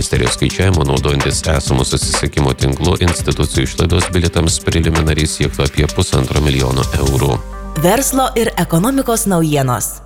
ministerijos skaičiavimo, naudojantis esamų susisiekimo tinklų, institucijų išlaidos bilietams preliminariai siektų apie 1,5 milijono eurų. Verslo ir ekonomikos naujienos.